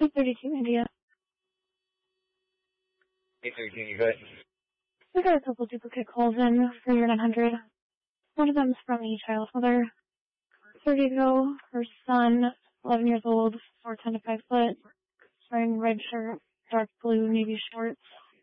832 India. 832, you good? We got a couple duplicate calls in for your 900. One of them's from a child's mother. 30 ago, her son, 11 years old, 4'10" to 5 foot, wearing red shirt, dark blue navy shorts.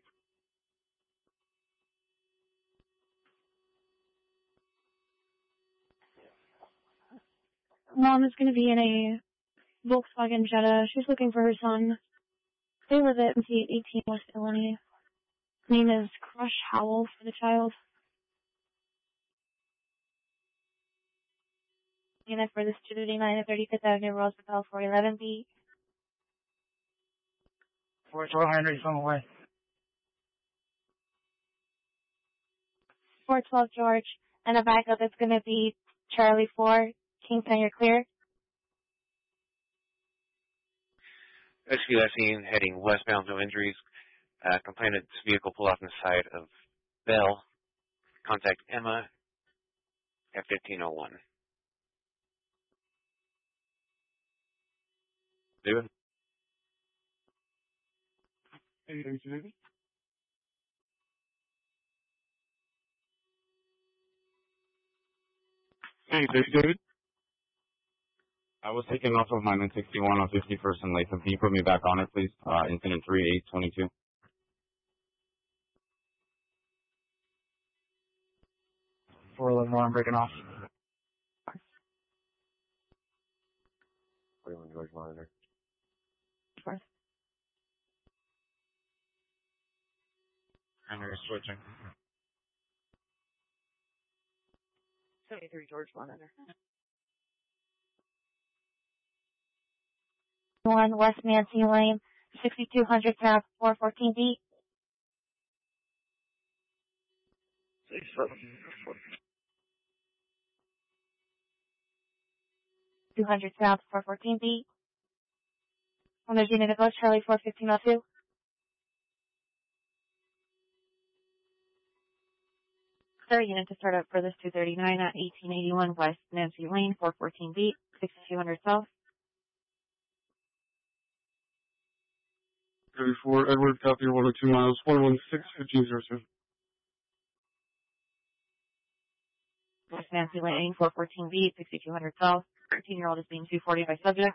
Mom is going to be in a Volkswagen Jetta. She's looking for her son. They live at 18 West Illinois. Name is Crush Howell for the child. Unit for this 239 at 35th Avenue, Roseville, 411B. 412 on the way. 412 George. And the backup is going to be Charlie 4. Kingston, you're clear. Rescue that scene, heading westbound, no injuries. Complainant's vehicle pulled off on the side of Bell. Contact Emma at 1501. David? Hey, David? Hey, David? I was taken off of my 961 on 51st and Latham. Can you put me back on it, please? Incident 3822. 411, I'm breaking off. 41 George Monitor. First. And we're switching. 73 George Monitor. 1 West Nancy Lane, 6200 South, 414B. 200 South, 414B. On the unit of West Charlie 41502. Third unit to start up for this 239 at 1881 West Nancy Lane, 414B, 6200 South. 34, Edward, copy 102 miles, 416, 1502. West Nancy Lane, 414B, 6200 South. 13-year-old is being 240 by subject.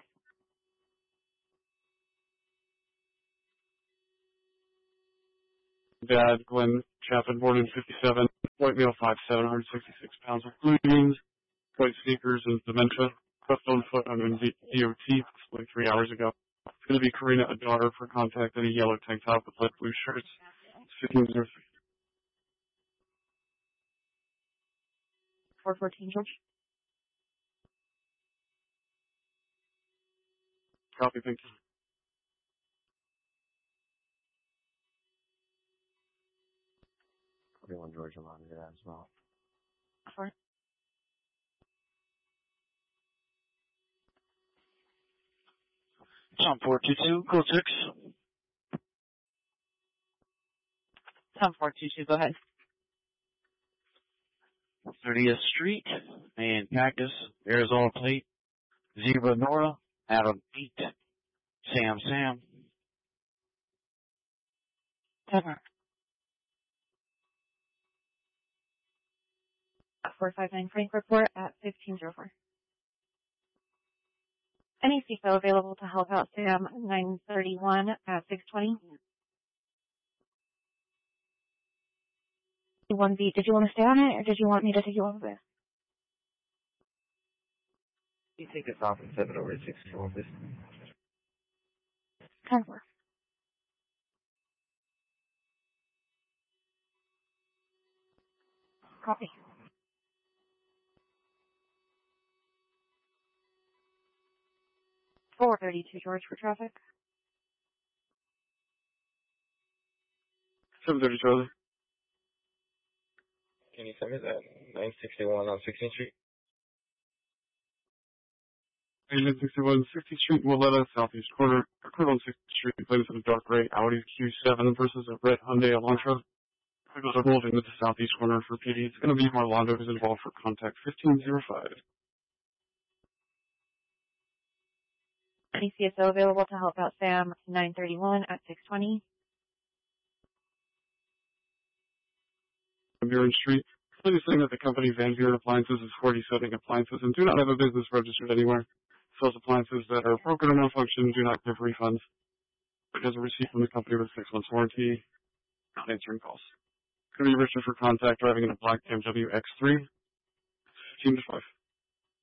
Dad, Glenn Chapin, born in 57, white male, 5'7", 166 pounds, with blue jeans, white sneakers, and dementia. Left on foot, I'm in DOT like 3 hours ago. It's going to be Karina, a daughter, for contact in a yellow tank top with light blue shirts. 1503. 414 George. Copy, thank you. 41 George, I'm on that as well. Sorry. Tom 422, code 6. Tom 422, go ahead. 30th Street, and Cactus, Arizona plate, Zebra Nora, Adam 8, Sam. Ever. 459 Frank report at 1504. Any CFO available to help out Sam 931 at 620. 1B, did you want to stay on it or did you want me to take you off of this? You take us off and 7 over 6 for this. 10-4. Copy. $432 George for traffic. 730 Charlie. Can you send me that 961 on 16th Street? 961 60th Street, Willetta, southeast corner. Occurred on 60th Street, plated in a dark gray Audi Q7 versus a red Hyundai Elantra. Vehicles are pulled into the southeast corner for PD. It's going to be Marlondo who's involved for contact 1505. County CSO available to help out Sam 931 at 620. Van Buren Street. Please saying that the company Van Buren Appliances is 40 Setting Appliances and do not have a business registered anywhere. Sells appliances that are broken or malfunction, do not give refunds. It has a receipt from the company with a 6 months warranty. Not answering calls. Could be Richard for contact driving in a black BMW X3. 15 to 5.